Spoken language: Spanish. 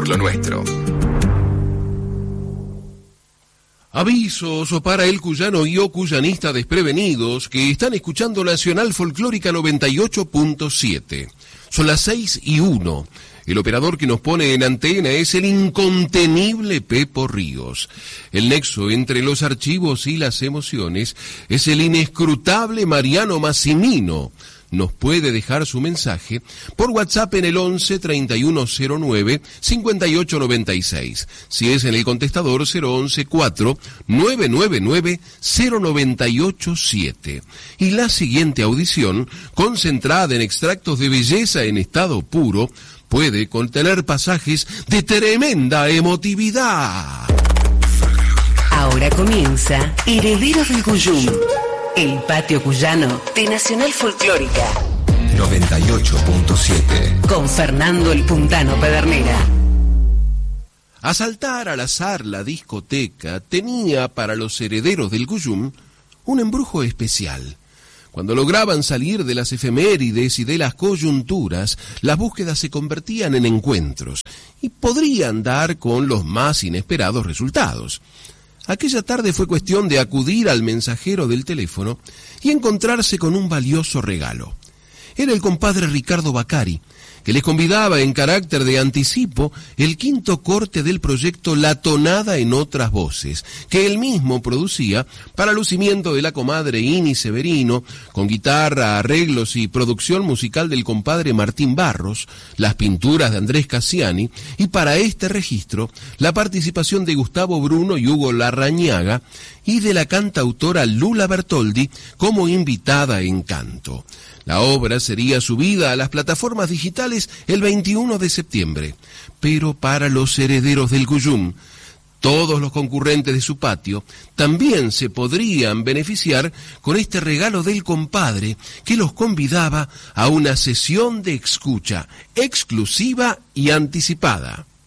por lo nuestro. Avisos para el cuyano y o cuyanista desprevenidos que están escuchando Nacional Folclórica 98.7. Son las 6:01. El operador que nos pone en antena es el incontenible Pepo Ríos. El nexo entre los archivos y las emociones es el inescrutable Mariano Massimino. Nos puede dejar su mensaje por WhatsApp en el 11 3109 5896. Si es en el contestador 011 4 999 0987. Y la siguiente audición, concentrada en extractos de belleza en estado puro, puede contener pasajes de tremenda emotividad. Ahora comienza Herederos del Cuyum, el patio cuyano de Nacional Folclórica 98.7 con Fernando el Puntano Pedernera. Asaltar al azar la discoteca tenía para los herederos del Cuyum un embrujo especial. Cuando lograban salir de las efemérides y de las coyunturas, las búsquedas se convertían en encuentros y podrían dar con los más inesperados resultados. Aquella tarde fue cuestión de acudir al mensajero del teléfono y encontrarse con un valioso regalo. Era el compadre Ricardo Bacari, que les convidaba en carácter de anticipo el quinto corte del proyecto La Tonada en Otras Voces, que él mismo producía para lucimiento de la comadre Ini Severino, con guitarra, arreglos y producción musical del compadre Martín Barros, las pinturas de Andrés Cassiani, y para este registro la participación de Gustavo Bruno y Hugo Larrañaga, y de la cantautora Lula Bertoldi como invitada en canto. La obra sería subida a las plataformas digitales el 21 de septiembre, pero para los herederos del Cuyum, todos los concurrentes de su patio también se podrían beneficiar con este regalo del compadre que los convidaba a una sesión de escucha exclusiva y anticipada.